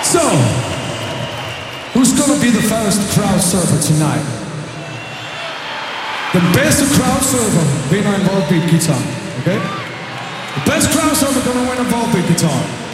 So, who's gonna be the first crowd surfer tonight? The best crowd surfer being on Volbeat guitar, okay? The best crowd surfer gonna win a Volbeat guitar.